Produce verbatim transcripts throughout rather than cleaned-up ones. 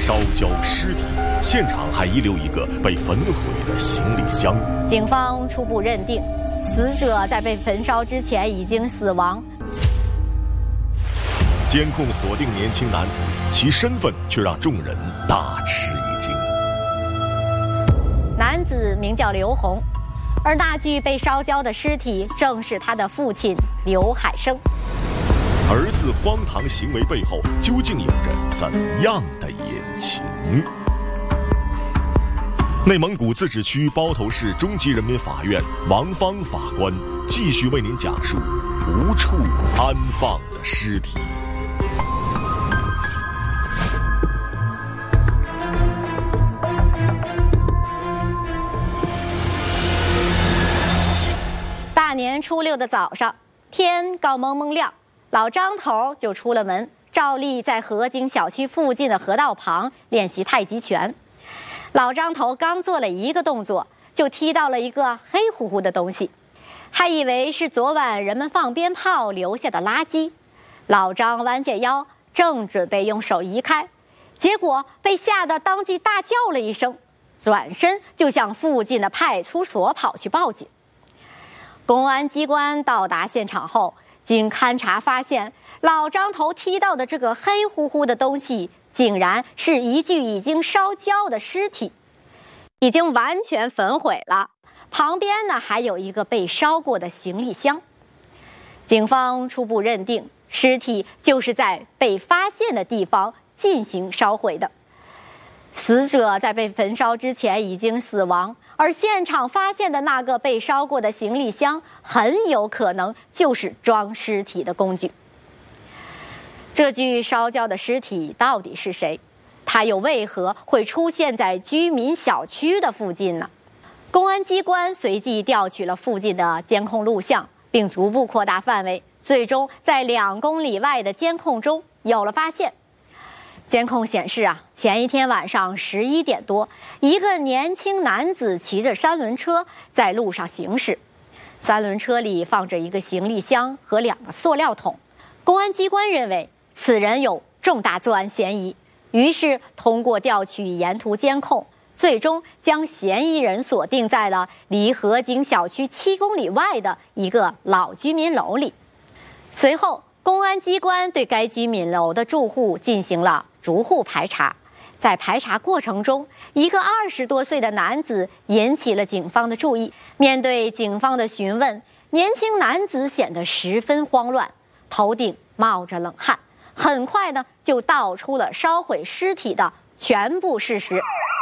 烧焦尸体，现场还遗留一个被焚毁的行李箱。 警方初步认定，死者在被焚烧之前已经死亡。 监控锁定年轻男子，其身份却让众人大吃一惊。 男子名叫刘洪，而那具被烧焦的尸体正是他的父亲刘海生。 儿子荒唐行为背后究竟有着怎样的隐情？内蒙古自治区包头市中级人民法院王芳法官继续为您讲述无处安放的尸体。 大年初六的早上，天刚蒙蒙亮，老张头就出了门，照例在河景小区附近的河道旁练习太极拳。老张头刚做了一个动作，就踢到了一个黑乎乎的东西，还以为是昨晚人们放鞭炮留下的垃圾。老张弯下腰，正准备用手移开，结果被吓得当即大叫了一声，转身就向附近的派出所跑去报警。公安机关到达现场后，经勘查发现，老张头踢到的这个黑乎乎的东西竟然是一具已经烧焦的尸体，已经完全焚毁了。旁边呢还有一个被烧过的行李箱。警方初步认定，尸体就是在被发现的地方进行烧毁的。死者在被焚烧之前已经死亡，而现场发现的那个被烧过的行李箱很有可能就是装尸体的工具。这具烧焦的尸体到底是谁？它又为何会出现在居民小区的附近呢？公安机关随即调取了附近的监控录像，并逐步扩大范围，最终在两公里外的监控中有了发现。监控显示啊，前一天晚上十一点多，一个年轻男子骑着三轮车在路上行驶，三轮车里放着一个行李箱和两个塑料桶。公安机关认为此人有重大作案嫌疑，于是通过调取沿途监控，最终将嫌疑人锁定在了离河景小区七公里外的一个老居民楼里。随后公安机关对该居民楼的住户进行了逐户排查，在排查过程中，一个二十多岁的男子引起了警方的注意。面对警方的询问，年轻男子显得十分慌乱，头顶冒着冷汗，很快呢就道出了烧毁尸体的全部事实。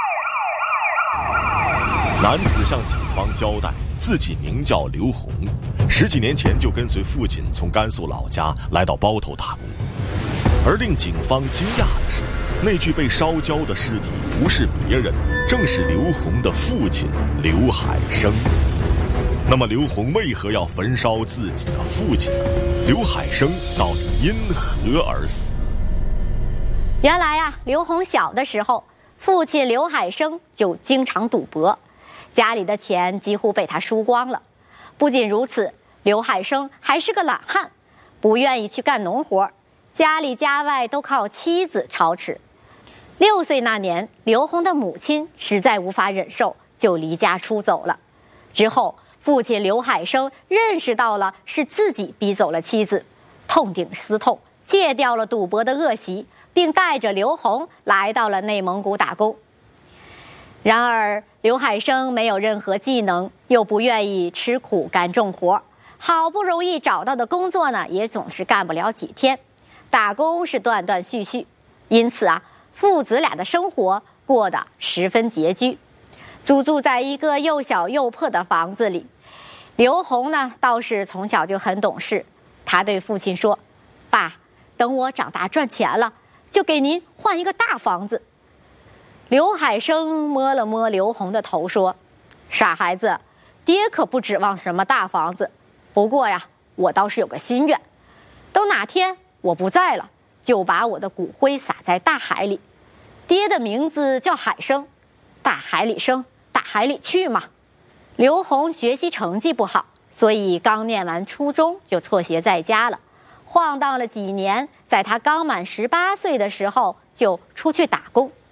男子向警方交代，自己名叫刘洪，十几年前就跟随父亲从甘肃老家来到包头打工。而令警方惊讶的是，那具被烧焦的尸体不是别人，正是刘洪的父亲刘海生。那么刘洪为何要焚烧自己的父亲呢？刘海生到底因何而死？ 原来啊，刘洪小的时候，父亲刘海生就经常赌博，家里的钱几乎被他输光了。不仅如此，刘海生还是个懒汉，不愿意去干农活，家里家外都靠妻子操持。六岁那年，刘洪的母亲实在无法忍受，就离家出走了。之后父亲刘海生认识到了是自己逼走了妻子，痛定思痛，戒掉了赌博的恶习，并带着刘洪来到了内蒙古打工。然而刘海生没有任何技能，又不愿意吃苦干重活，好不容易找到的工作呢，也总是干不了几天，打工是断断续续，因此啊，父子俩的生活过得十分拮据，租住在一个又小又破的房子里。刘洪呢，倒是从小就很懂事，他对父亲说：“爸，等我长大赚钱了，就给您换一个大房子。”刘海生摸了摸刘洪的头说：“傻孩子，爹可不指望什么大房子，不过呀，我倒是有个心愿，等哪天我不在了，就把我的骨灰撒在大海里，爹的名字叫海生，大海里生，大海里去嘛。”刘洪学习成绩不好，所以刚念完初中就辍学在家了，晃荡了几年，在他刚满十八岁的时候就出去打工。